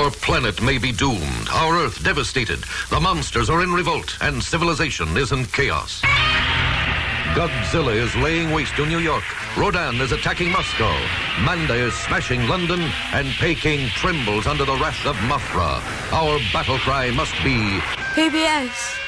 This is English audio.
Our planet may be doomed, our Earth devastated. The monsters are in revolt, and civilization is in chaos. Godzilla is laying waste to New York. Rodan is attacking Moscow. Manda is smashing London, and Peking trembles under the wrath of Mothra. Our battle cry must be... PBS.